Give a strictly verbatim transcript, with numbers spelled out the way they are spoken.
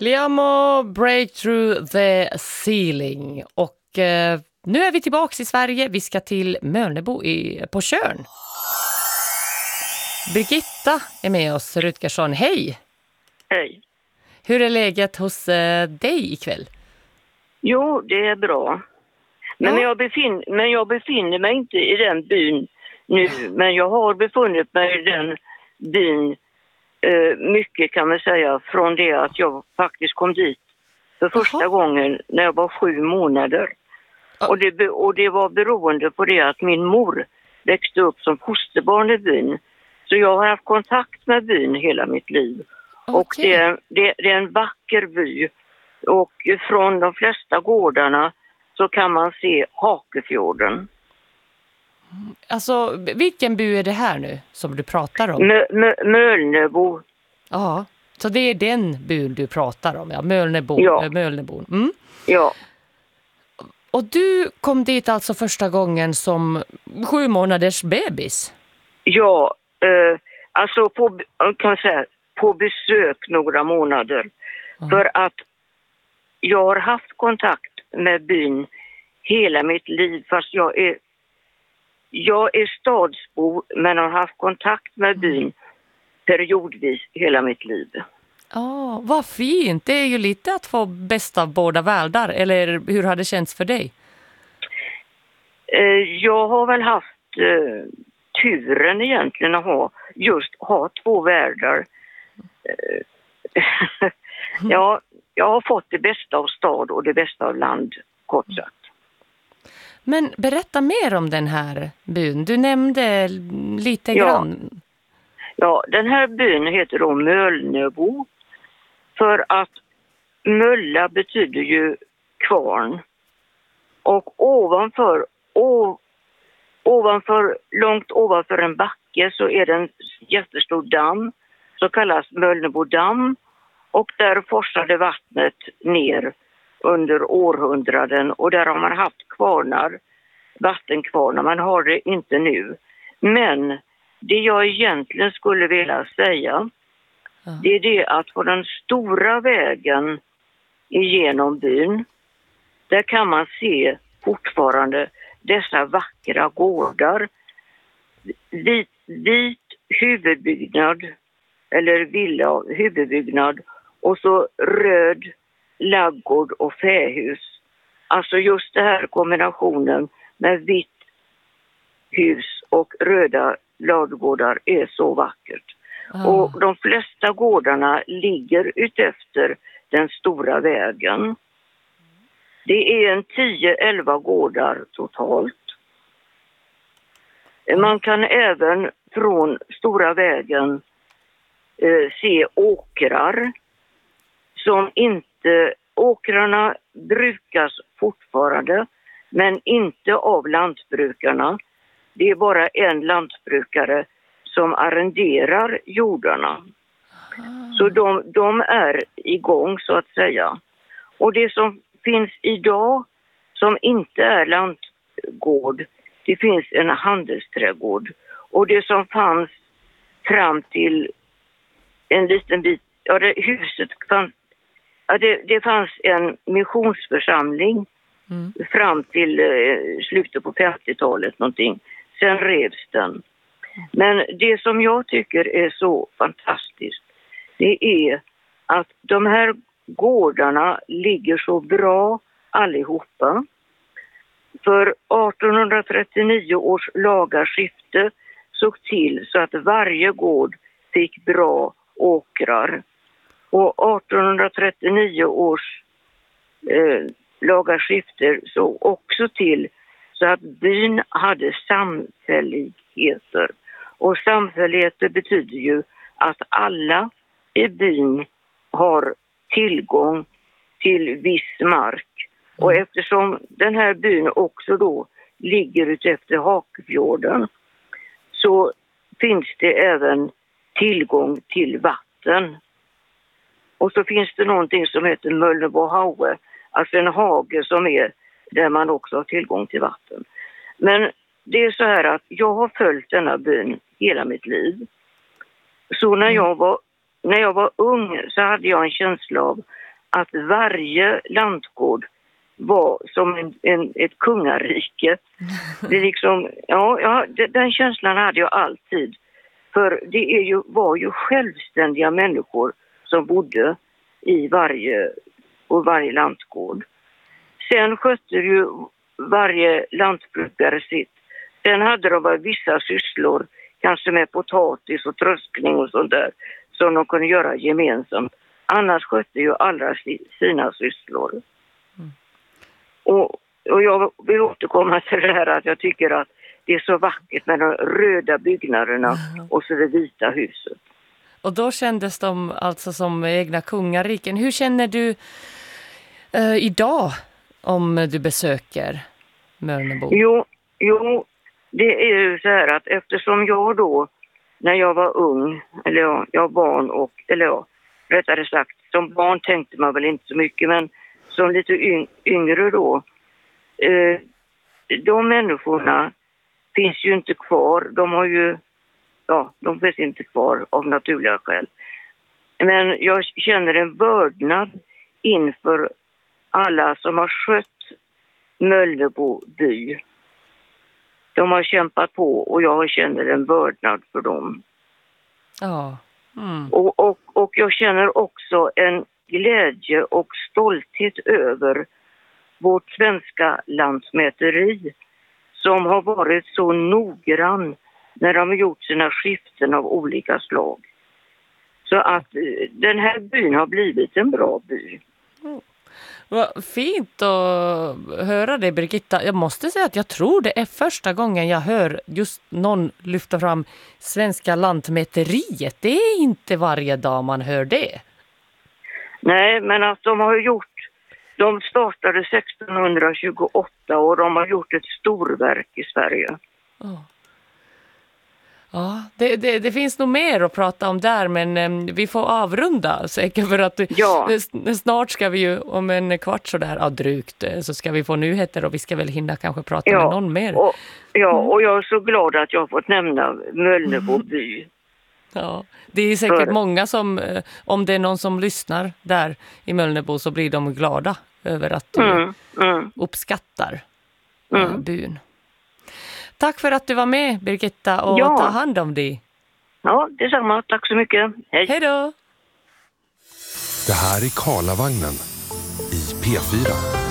Liamo, Break Through the Ceiling. Och eh, nu är vi tillbaka i Sverige. Vi ska till Mölnebo i, på Tjörn. Birgitta är med oss, Rutgersson. Hej! Hej. Hur är läget hos eh, dig ikväll? Jo, det är bra. Men, Ja. jag befin- men jag befinner mig inte i den byn nu. Men jag har befunnit mig i den byn eh, mycket, kan man säga, från det att jag faktiskt kom dit för första Jaha. gången när jag var sju månader. Ja. Och, det be- och det var beroende på det att min mor växte upp som fosterbarn i byn. Så jag har haft kontakt med byn hela mitt liv. Och Okej. det, det, det är en vacker by. Och från de flesta gårdarna så kan man se Hakefjorden. Alltså, vilken by är det här nu som du pratar om? Mö, mö, Mölnebo. Ja, så det är den byn du pratar om, ja, Mölnebo. Ja. äh, Mölnebo. Mm. Ja, Och du kom dit alltså första gången som sju månaders bebis? ja eh, alltså på, kan man säga, på besök några månader. Mm. För att jag har haft kontakt med byn hela mitt liv, fast jag är jag är stadsbo men har haft kontakt med byn periodvis hela mitt liv. Ja, vad fint. Det är ju lite att få bästa av båda världar. Eller hur har det känts för dig? Eh, jag har väl haft eh, turen egentligen att ha just ha två världar. Eh, ja, jag har fått det bästa av stad och det bästa av land, kort sagt. Men berätta mer om den här byn. Du nämnde lite Ja. grann. Ja, den här byn heter då Mölnebo för att Mölla betyder ju kvarn. Och ovanför, ov, ovanför, långt ovanför en backe så är det en jättestor damm som kallas Mölnebo damm. Och där forsade vattnet ner under århundraden och där har man haft kvarnar, vattenkvarnar. Man har det inte nu. Men det jag egentligen skulle vilja säga, Ja. det är det att på den stora vägen igenom byn, där kan man se fortfarande dessa vackra gårdar. Vit, vit huvudbyggnad, eller villa huvudbyggnad, och så röd laggård och fähus. Alltså just det här kombinationen med vitt hus och röda ladugårdar är så vackert. Ja. Och de flesta gårdarna ligger utefter den stora vägen. Det är en tio elva gårdar totalt. Man kan även från stora vägen eh, se åkrar som inte, åkrarna brukas fortfarande men inte av lantbrukarna. Det är bara en lantbrukare som arrenderar jordarna. Så de, de är igång så att säga. Och det som finns idag som inte är lantgård, det finns en handelsträdgård. Och det som fanns fram till en liten bit, ja det, huset fanns, ja, det, det fanns en missionsförsamling Mm. fram till eh, slutet på femtiotalet någonting. Sen revs den. Men det som jag tycker är så fantastiskt, det är att de här gårdarna ligger så bra allihopa. För arton trettionio års lagarskifte såg till så att varje gård fick bra åkrar. Och arton trettionio års eh, lagarskifte såg också till så att byn hade samfälligheter. Och samfälligheter betyder ju att alla i byn har tillgång till viss mark. Och eftersom den här byn också då ligger utefter Hakefjorden så finns det även tillgång till vatten. Och så finns det någonting som heter Mölnebo haue, alltså en hage som är där man också har tillgång till vatten. Men det är så här att jag har följt denna byn hela mitt liv. Så när jag var, när jag var ung så hade jag en känsla av att varje lantgård var som en, en, ett kungarike. Det är liksom, ja, ja, den känslan hade jag alltid. För det är ju, var ju självständiga människor som bodde i varje, och varje lantgård. Sen skötte ju varje lantbrukare sitt. Sen hade de väl vissa sysslor, kanske med potatis och tröskning och sånt där, som de kunde göra gemensamt. Annars skötte ju alla sina sysslor. Mm. Och, och jag vill återkomma till det här att jag tycker att det är så vackert med de röda byggnaderna mm. och så det vita huset. Och då kändes de alltså som egna kungariken. Hur känner du eh, idag om du besöker Mölnebo? Jo, jo, det är ju så här att eftersom jag då, när jag var ung, eller ja, jag var barn och, eller ja, rättare sagt, som barn tänkte man väl inte så mycket, men som lite yng, yngre då, eh, de människorna finns ju inte kvar. De har ju, ja, de finns inte kvar av naturliga skäl. Men jag känner en vördnad inför alla som har skött Mölnebo by. De har kämpat på och jag känner en vördnad för dem. Ja. Mm. Och, och, och jag känner också en glädje och stolthet över vårt svenska lantmäteri som har varit så noggrann när de har gjort sina skiften av olika slag. Så att den här byn har blivit en bra by. Mm. Vad fint att höra det, Birgitta. Jag måste säga att jag tror det är första gången jag hör just någon lyfta fram svenska lantmäteriet. Det är inte varje dag man hör det. Nej, men att de har gjort, de startade sextonhundratjugoåtta och de har gjort ett storverk i Sverige. Oh. Ja, det, det, det finns nog mer att prata om där, men um, vi får avrunda säkert för att ja. snart ska vi ju om en kvart så där, ja, drygt, så ska vi få nyheter och vi ska väl hinna kanske prata ja. med någon mer. Och, ja, mm. och jag är så glad att jag har fått nämna Mölnebo by. Ja, det är säkert för... många som, om det är någon som lyssnar där i Mölnebo så blir de glada över att du mm. Mm. uppskattar mm. byn. Tack för att du var med, Birgitta, och ja. ta hand om dig. Ja, detsamma. Tack så mycket. Hej. Hej då! Det här är Karlavagnen i P fyra.